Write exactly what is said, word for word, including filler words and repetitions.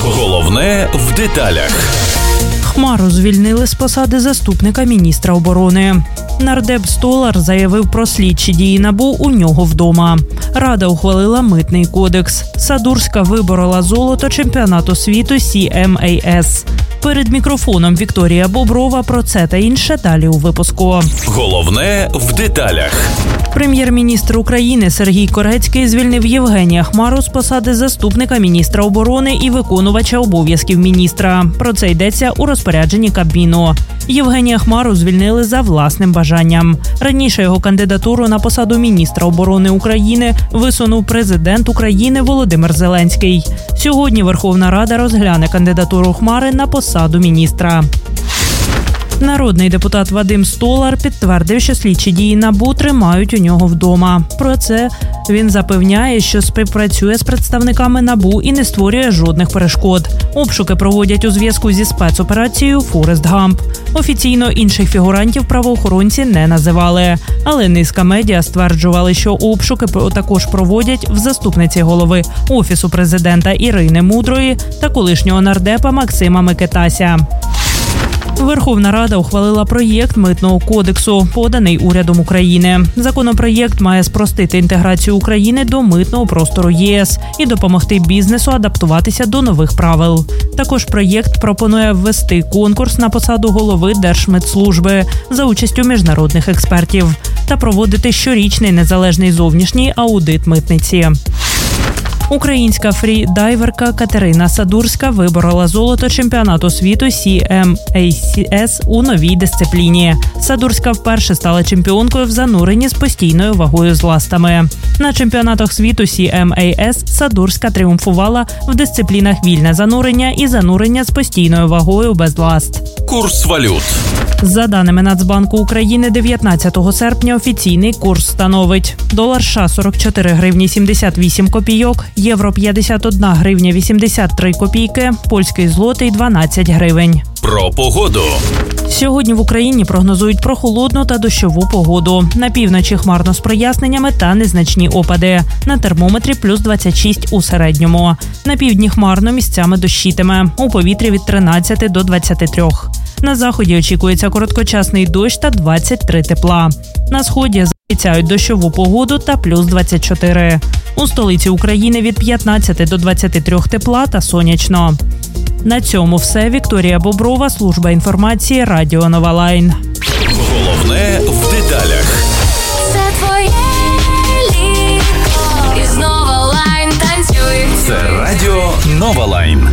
Головне в деталях. Хмару звільнили з посади заступника міністра оборони. Нардеп Столар заявив про слідчі дії НАБУ у нього вдома. Рада ухвалила митний кодекс. Садурська виборола золото чемпіонату світу Сі Ем Ей Ес. Перед мікрофоном Вікторія Боброва. Про це та інше далі у випуску. Головне в деталях. Прем'єр-міністр України Сергій Корецький звільнив Євгенія Хмару з посади заступника міністра оборони і виконувача обов'язків міністра. Про це йдеться у розпорядженні Кабміну. Євгенія Хмару звільнили за власним бажанням. Раніше його кандидатуру на посаду міністра оборони України висунув президент України Володимир Зеленський. Сьогодні Верховна Рада розгляне кандидатуру Хмари на посаду міністра. Народний депутат Вадим Столар підтвердив, що слідчі дії НАБУ тримають у нього вдома. Про це він запевняє, що співпрацює з представниками НАБУ і не створює жодних перешкод. Обшуки проводять у зв'язку зі спецоперацією «Форест Гамп». Офіційно інших фігурантів правоохоронці не називали. Але низка медіа стверджували, що обшуки також проводять в заступниці голови Офісу президента Ірини Мудрої та колишнього нардепа Максима Микитася. Верховна Рада ухвалила проєкт митного кодексу, поданий урядом України. Законопроєкт має спростити інтеграцію України до митного простору Є Ес і допомогти бізнесу адаптуватися до нових правил. Також проєкт пропонує ввести конкурс на посаду голови Держмитслужби за участю міжнародних експертів та проводити щорічний незалежний зовнішній аудит митниці. Українська фрідайверка Катерина Садурська виборола золото чемпіонату світу Сі Ем Ей Ес у новій дисципліні. Садурська вперше стала чемпіонкою в зануренні з постійною вагою з ластами. На чемпіонатах світу Сі Ем Ей Ес Садурська тріумфувала в дисциплінах вільне занурення і занурення з постійною вагою без ласт. Курс валют. За даними Нацбанку України, дев'ятнадцятого серпня офіційний курс становить: долар США – сорок чотири гривні сімдесят вісім копійок, євро – п'ятдесят одна гривня вісімдесят три копійки, польський злотий – дванадцять гривень. Про погоду. Сьогодні в Україні прогнозують прохолодну та дощову погоду. На півночі хмарно з проясненнями та незначні опади. На термометрі плюс двадцять шість у середньому. На півдні хмарно, місцями дощитиме. У повітрі від тринадцяти до двадцяти трьох. На заході очікується короткочасний дощ та двадцять три тепла. На сході обіцяють дощову погоду та плюс двадцять чотири. У столиці України від п'ятнадцяти до двадцяти трьох тепла та сонячно. На цьому все. Вікторія Боброва, служба інформації, Радіо Нова Лайн. Головне в деталях. Це твоє літо. І знову Лайн танцює. Це Радіо Нова Лайн.